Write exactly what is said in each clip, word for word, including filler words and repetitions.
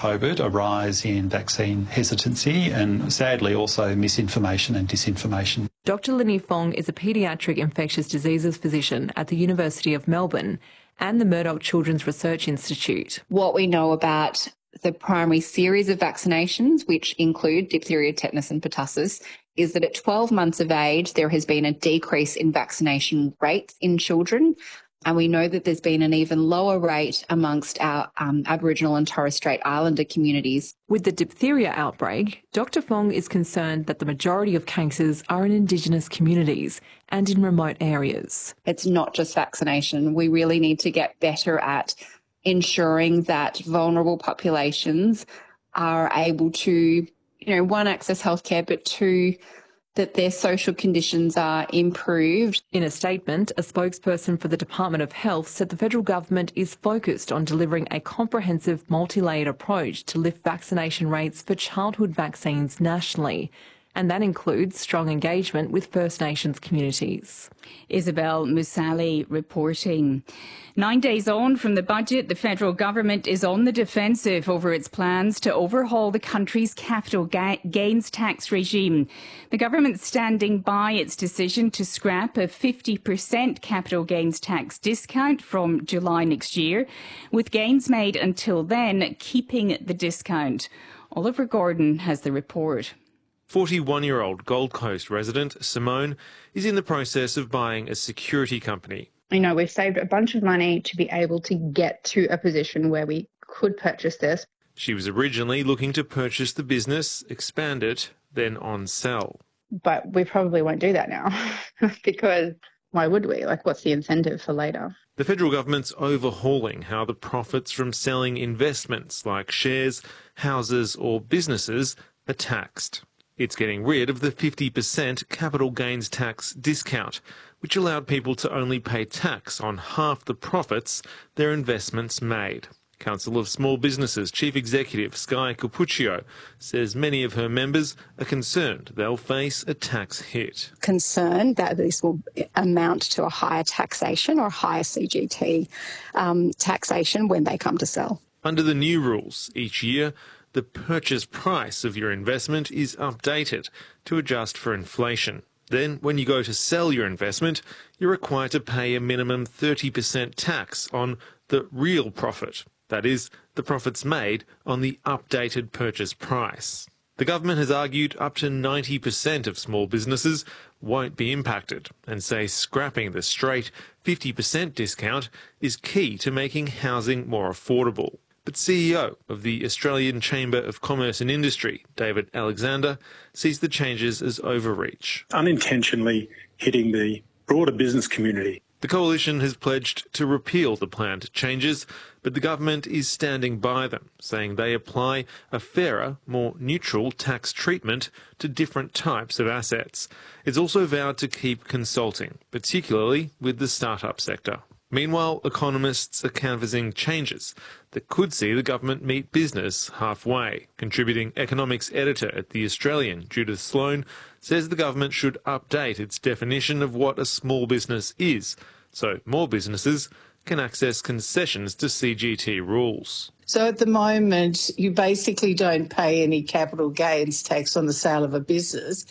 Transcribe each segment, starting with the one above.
COVID a rise in vaccine hesitancy and sadly also misinformation and disinformation. Doctor Linny Fong is a paediatric infectious diseases physician at the University of Melbourne and the Murdoch Children's Research Institute. What we know about the primary series of vaccinations, which include diphtheria, tetanus and pertussis, is that at twelve months of age, there has been a decrease in vaccination rates in children. And we know that there's been an even lower rate amongst our um, Aboriginal and Torres Strait Islander communities. With the diphtheria outbreak, Doctor Fong is concerned that the majority of cases are in Indigenous communities and in remote areas. It's not just vaccination. We really need to get better at ensuring that vulnerable populations are able to, you know, one, access healthcare, but two, that their social conditions are improved. In a statement, a spokesperson for the Department of Health said the federal government is focused on delivering a comprehensive, multi-layered approach to lift vaccination rates for childhood vaccines nationally. And that includes strong engagement with First Nations communities. Isabel Musali reporting. Nine days on from the budget, the federal government is on the defensive over its plans to overhaul the country's capital ga gains tax regime. The government standing by its decision to scrap a fifty percent capital gains tax discount from July next year, with gains made until then keeping the discount. Oliver Gordon has the report. forty-one-year-old Gold Coast resident Simone is in the process of buying a security company. You know, we've saved a bunch of money to be able to get to a position where we could purchase this. She was originally looking to purchase the business, expand it, then on-sell. But we probably won't do that now because why would we? Like, what's the incentive for later? The federal government's overhauling how the profits from selling investments like shares, houses or businesses are taxed. It's getting rid of the fifty percent capital gains tax discount, which allowed people to only pay tax on half the profits their investments made. Council of Small Businesses Chief Executive Sky Capuccio says many of her members are concerned they'll face a tax hit. Concerned that this will amount to a higher taxation or higher C G T um, taxation when they come to sell. Under the new rules, each year, the purchase price of your investment is updated to adjust for inflation. Then, when you go to sell your investment, you're required to pay a minimum thirty percent tax on the real profit. That is, the profits made on the updated purchase price. The government has argued up to ninety percent of small businesses won't be impacted and say scrapping the straight fifty percent discount is key to making housing more affordable. But C E O of the Australian Chamber of Commerce and Industry, David Alexander, sees the changes as overreach. Unintentionally hitting the broader business community. The coalition has pledged to repeal the planned changes, but the government is standing by them, saying they apply a fairer, more neutral tax treatment to different types of assets. It's also vowed to keep consulting, particularly with the startup sector. Meanwhile, economists are canvassing changes that could see the government meet business halfway. Contributing economics editor at The Australian, Judith Sloan, says the government should update its definition of what a small business is, so more businesses can access concessions to C G T rules. So at the moment, you basically don't pay any capital gains tax on the sale of a business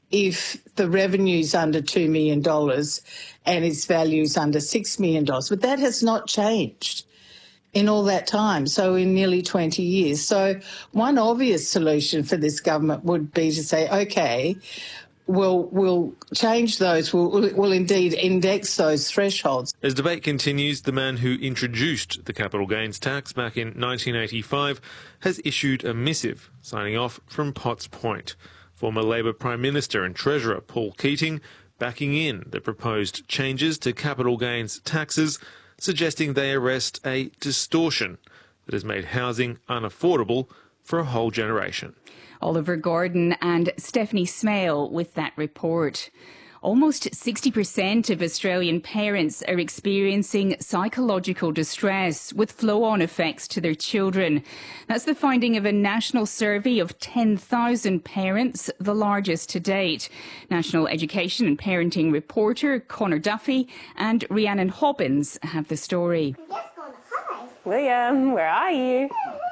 if the revenue's under two million dollars and its value's under six million dollars. But that has not changed in all that time, so in nearly twenty years. So one obvious solution for this government would be to say, OK, we'll, we'll change those, we'll, we'll indeed index those thresholds. As debate continues, the man who introduced the capital gains tax back in nineteen eighty-five has issued a missive signing off from Potts Point. Former Labor Prime Minister and Treasurer Paul Keating backing in the proposed changes to capital gains taxes, suggesting they arrest a distortion that has made housing unaffordable for a whole generation. Oliver Gordon and Stephanie Smale with that report. Almost sixty percent of Australian parents are experiencing psychological distress with flow-on effects to their children. That's the finding of a national survey of ten thousand parents, the largest to date. National Education and Parenting reporter Connor Duffy and Rhiannon Hobbins have the story. William, where are you?